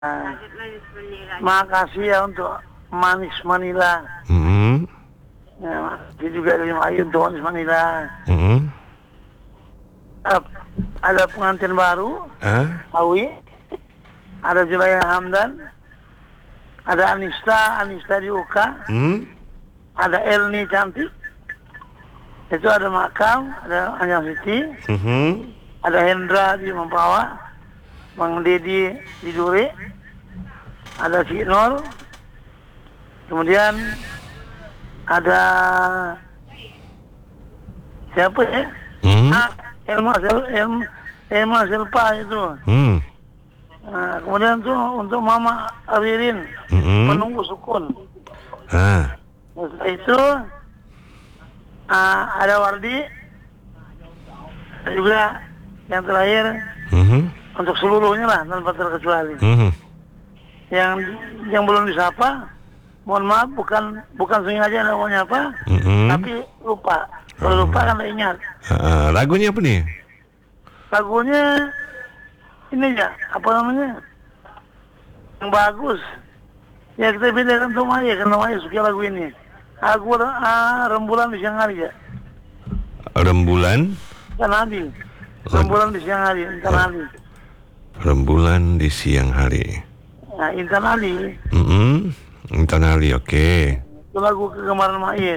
Makasih ya untuk Manis Manila. Ya, dia juga dari Melayu untuk Manis Manila. Ada pengantin baru, Awi. Ada Julaya Hamdan. Ada Anista di UK. Ada Elni cantik. Itu ada Makam, ada Anyang Siti. Ada Hendra di Mempawah. Bang Dedi di Duri. Ada si Nol. Kemudian ada siapa ya? Elma Selpa itu. Nah, kemudian tuh untuk Mama Aririn, penunggu sukun. Setelah itu ada Wardi, juga yang terakhir untuk seluruhnya lah tanpa terkecuali. Yang belum disapa, mohon maaf, bukan sengaja namanya apa, tapi lupa. Kalau lupa kan ingat. Lagunya apa nih? Lagunya ini ya, apa namanya? Yang bagus. Ya kita bedakan tuh Maya, karena Maya suka lagu ini. Aku Rembulan di Siang Hari ya. Rembulan? Kanadi. Rembulan di Siang Hari, Intan Ali. Rembulan di Siang Hari. Nah, Intan Ali. Intan Ali, oke. Itu lagu kegemaran Maya.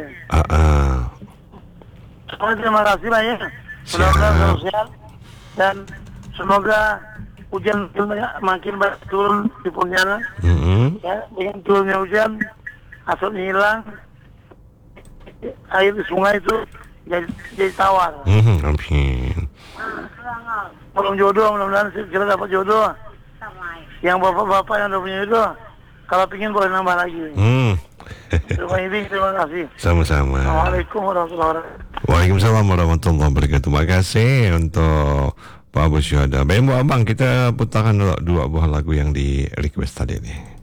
Terima kasih lah ya. Semoga selalu sehat dan semoga hujan makin banyak turun di Pontianak. Ya, dengan turunnya hujan, asapnya hilang, air di sungai itu jadi tawar. Amin. Belum jodoh, mudah-mudahan kita dapat jodoh. Yang bapak-bapak yang udah punya jodoh, kalau pingin boleh nambah lagi. Terima kasih. Sama-sama. Assalamualaikum warahmatullahi wabarakatuh. Waalaikumsalam warahmatullahi wabarakatuh. Terima kasih untuk Pak Abu Syuhada. Baik, Bu Abang, kita putarkan dua buah lagu yang di request tadi nih.